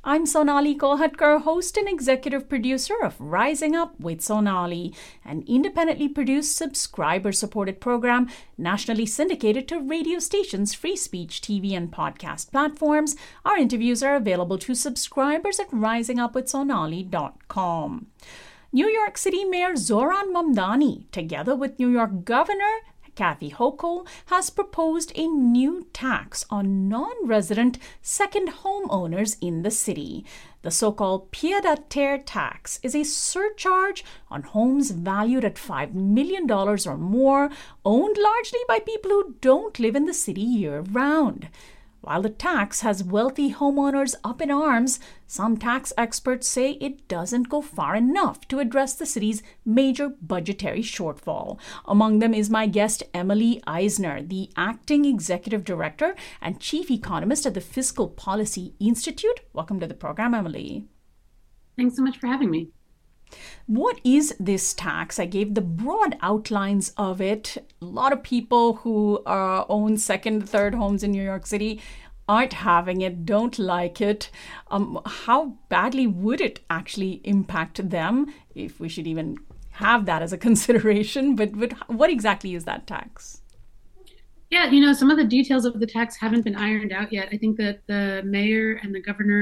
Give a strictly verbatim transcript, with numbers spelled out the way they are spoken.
I'm Sonali Kolhatkar, host and executive producer of Rising Up with Sonali, an independently produced, subscriber-supported program nationally syndicated to radio stations, free speech, T V, and podcast platforms. Our interviews are available to subscribers at rising up with sonali dot com. New York City Mayor Zohran Mamdani, together with New York Governor Kathy Hochul, has proposed a new tax on non-resident second homeowners in the city. The so-called pied-à-terre tax is a surcharge on homes valued at five million dollars or more, owned largely by people who don't live in the city year-round. While the tax has wealthy homeowners up in arms, some tax experts say it doesn't go far enough to address the city's major budgetary shortfall. Among them is my guest, Emily Eisner, the acting executive director and chief economist at the Fiscal Policy Institute. Welcome to the program, Emily. Thanks so much for having me. What is this tax? I gave the broad outlines of it. A lot of people who uh, own second, third homes in New York City aren't having it, don't like it. Um, how badly would it actually impact them, if we should even have that as a consideration? But, but what exactly is that tax? Yeah, you know, some of the details of the tax haven't been ironed out yet. I think that the mayor and the governor